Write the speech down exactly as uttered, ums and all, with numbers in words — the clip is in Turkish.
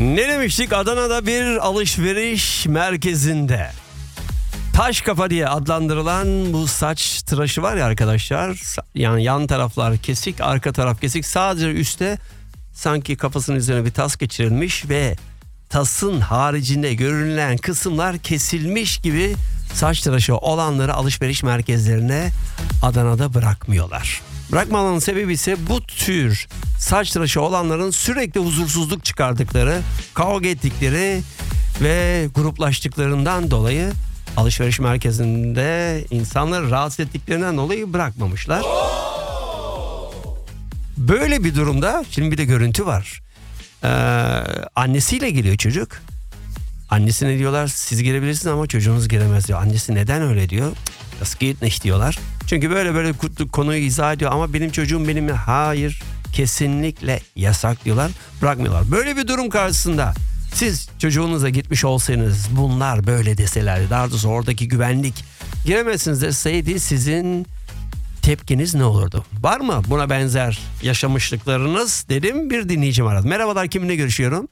Ne demiştik? Adana'da bir alışveriş merkezinde taş kafa diye adlandırılan bu saç tıraşı var ya arkadaşlar. Yani yan taraflar kesik, arka taraf kesik. Sadece üstte sanki kafasının üzerine bir tas geçirilmiş ve tasın haricinde görünen kısımlar kesilmiş gibi saç tıraşı olanları alışveriş merkezlerine Adana'da bırakmıyorlar. Bırakmamanın sebebi ise bu tür saç tıraşı olanların sürekli huzursuzluk çıkardıkları, kavga ettikleri ve gruplaştıklarından dolayı alışveriş merkezinde insanları rahatsız ettiklerinden dolayı bırakmamışlar. Böyle bir durumda şimdi bir de görüntü var. Ee, annesiyle geliyor çocuk. Annesine diyorlar siz girebilirsiniz ama çocuğunuz giremez diyor. Annesi neden öyle diyor? Das geht nicht diyorlar. Çünkü böyle böyle konuyu izah ediyor ama benim çocuğum benim. Hayır, kesinlikle yasak diyorlar. Bırakmıyorlar. Böyle bir durum karşısında siz çocuğunuza gitmiş olsaydınız, bunlar böyle deselerdi, daha doğrusu oradaki güvenlik giremezsiniz deseydi, sizin tepkiniz ne olurdu? Var mı buna benzer yaşamışlıklarınız dedim, bir dinleyicim aradı. Merhabalar, kiminle görüşüyorum?